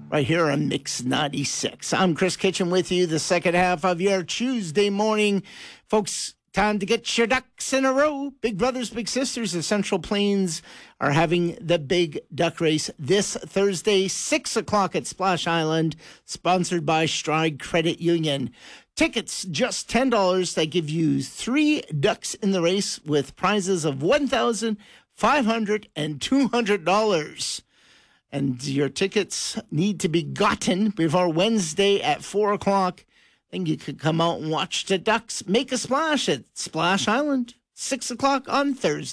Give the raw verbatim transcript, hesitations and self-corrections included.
right here on Mix ninety-six. I'm Chris Kitchen with you the second half of your Tuesday morning. Folks, time to get your ducks in a row. Big brothers, big sisters of Central Plains are having the big duck race this Thursday, six o'clock at Splash Island, sponsored by Stride Credit Union. Tickets, just ten dollars. They give you three ducks in the race with prizes of one thousand five hundred dollars and two hundred dollars. And your tickets need to be gotten before Wednesday at four o'clock. Then you could come out and watch the ducks make a splash at Splash Island, six o'clock on Thursday.